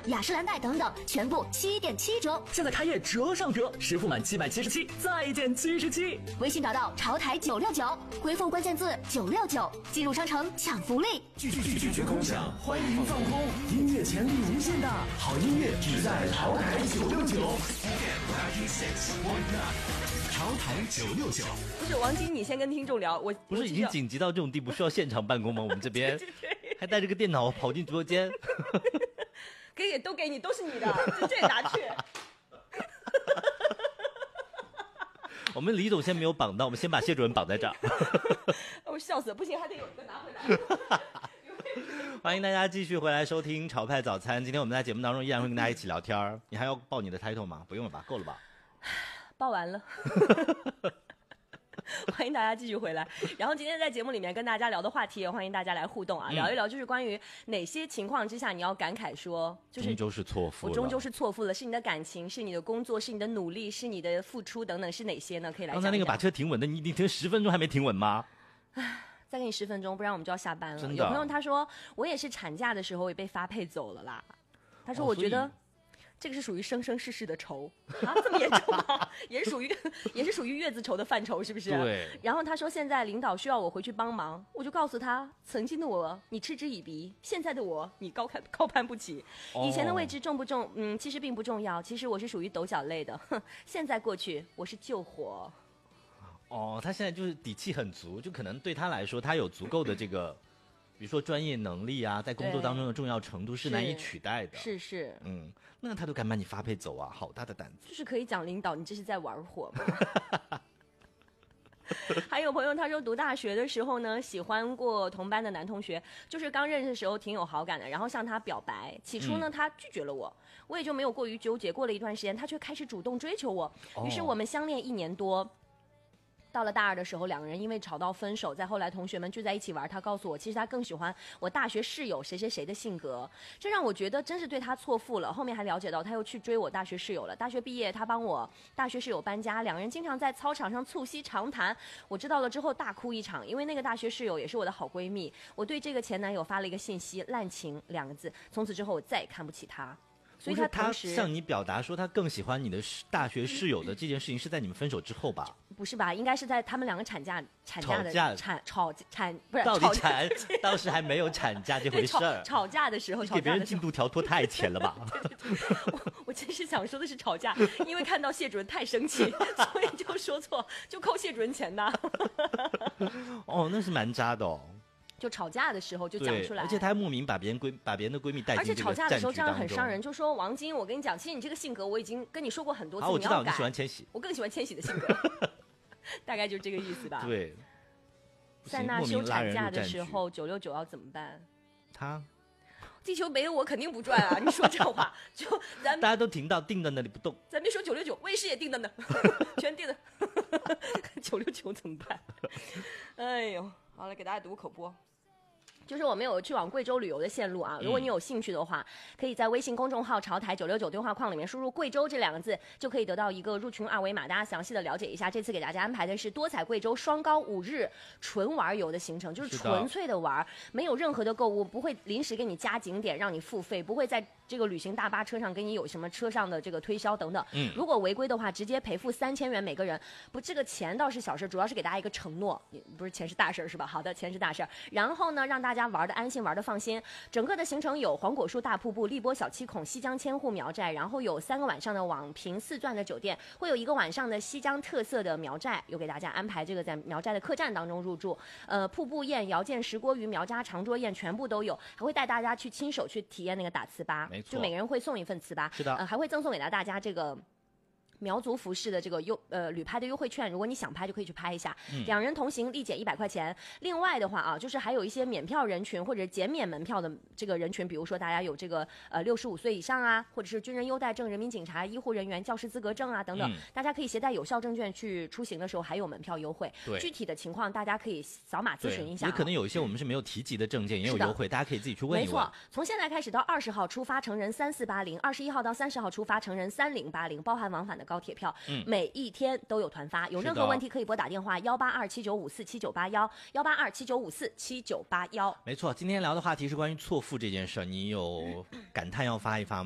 雅诗兰黛等等，全部7.7折。 现在开业折上折，实付满777再减77。 微信找到潮台969，回复关键字969，进入商城抢福利。 拒绝空想，欢迎放空，音乐潜力无限大，好音乐只在潮台969。 潮台969。 不是王晶，你先跟听众聊，我不是已经紧急到这种地步，需要现场办公吗？我们这边还带着个电脑跑进直播间， 都给你，都是你的，就这拿去。 我们李总先没有绑到，我们先把谢主任绑在这儿。 我笑死了，不行，还得有一个拿回来。 欢迎大家继续回来收听潮派早餐。今天我们在节目当中依然会跟大家一起聊天。你还要报你的 title 吗？不用了吧，够了吧？ 报完了。欢迎大家继续回来。然后今天在节目里面跟大家聊的话题，也欢迎大家来互动啊，聊一聊就是关于哪些情况之下你要感慨说，就是终究是错付了， 我终究是错付了，是你的感情，是你的工作，是你的努力，是你的付出等等，是哪些呢？可以来讲一讲。 刚才那个把车停稳的，你停10分钟还没停稳吗？ 再给你10分钟，不然我们就要下班了。 真的。 有朋友他说，我也是产假的时候也被发配走了啦。他说，我觉得这个是属于生生世世的仇啊，这么严重吗？也是属于月子仇的范畴，是不是？ 对。 然后他说，现在领导需要我回去帮忙，我就告诉他，曾经的我你嗤之以鼻，现在的我你高攀不起。以前的位置重不重？其实并不重要。其实我是属于抖脚类的，现在过去我是救火。 哦，他现在就是底气很足，就可能对他来说，他有足够的这个，比如说专业能力啊，在工作当中的重要程度是难以取代的。 是， 那他都敢把你发配走啊，好大的胆子！ 就是可以讲领导，你这是在玩火吗？还有朋友他说，读大学的时候呢，喜欢过同班的男同学，就是刚认识的时候挺有好感的，然后向他表白，起初呢他拒绝了我，我也就没有过于纠结。过了一段时间，他却开始主动追求我，于是我们相恋1年多。到了大2的时候，两个人因为吵到分手，再后来同学们聚在一起玩，他告诉我，其实他更喜欢我大学室友谁谁谁的性格，这让我觉得真是对他错付了。后面还了解到他又去追我大学室友了，大学毕业他帮我大学室友搬家，两个人经常在操场上促膝长谈，我知道了之后大哭一场，因为那个大学室友也是我的好闺蜜，我对这个前男友发了一个信息，滥情2个字，从此之后我再也看不起他。所以他向你表达说他更喜欢你的大学室友的这件事情是在你们分手之后吧？ 不是吧？应该是在他们两个吵架不是到底当时还没有产假这回事儿。 吵架的时候， 给别人进度条拖太前了吧？ 对，我真是想说的是吵架，因为看到谢主任太生气，所以就说错，就扣谢主任钱呐。 哦，那是蛮渣的哦。 就吵架的时候就讲出来， 而且他还莫名把别人的闺蜜带进这个战局当中。而且吵架的时候这样很伤人，就说王晶，我跟你讲，其实你这个性格我已经跟你说过很多次， 好，我知道你喜欢千玺， 我更喜欢千玺的性格，大概就是这个意思吧。 对。 塞纳休产假的时候969要怎么办？ 他地球没有我肯定不转啊！你说这话，就咱大家都定在那里不动， 咱别说969，卫视也定的呢，全定的。969怎么办？哎呦，好了，给大家读口播。就是我们有去往贵州旅游的线路啊，如果你有兴趣的话，可以在微信公众号潮台969对话框里面输入贵州这2个字，就可以得到一个入群2维码，大家详细的了解一下。这次给大家安排的是多彩贵州双高5日纯玩游的行程，就是纯粹的玩，没有任何的购物，不会临时给你加景点让你付费，不会在这个旅行大巴车上给你有什么车上的这个推销等等。如果违规的话，直接赔付3000元每个人。不，这个钱倒是小事，主要是给大家一个承诺，不是钱是大事是吧？好的，钱是大事。然后呢，让大家玩的安心，玩的放心。整个的行程有黄果树大瀑布、荔波小七孔、西江千户苗寨，然后有3个晚上的网评4钻的酒店，会有1个晚上的西江特色的苗寨，有给大家安排这个在苗寨的客栈当中入住。瀑布宴、瑶见石锅鱼、苗家长桌宴全部都有，还会带大家去亲手去体验那个打糍粑，就每个人会送1份糍粑， 是的， 还会赠送给大家这个苗族服饰的这个旅拍的优惠券，如果你想拍就可以去拍一下。2人同行立减100块钱。另外的话啊，就是还有一些免票人群或者减免门票的这个人群，比如说大家有这个65岁以上啊，或者是军人优待证、人民警察、医护人员、教师资格证啊等等，大家可以携带有效证券去出行的时候还有门票优惠。具体的情况大家可以扫码咨询一下。 也可能有一些我们是没有提及的证件也有优惠，大家可以自己去问一问。 没错，从现在开始到20号出发成人3480，21号到30号出发成人3080，包含往返的高铁票。每一天都有团发，有任何问题可以拨打电话18279547981，18279547981。 没错，今天聊的话题是关于错付这件事儿，你有感叹要发一发吗？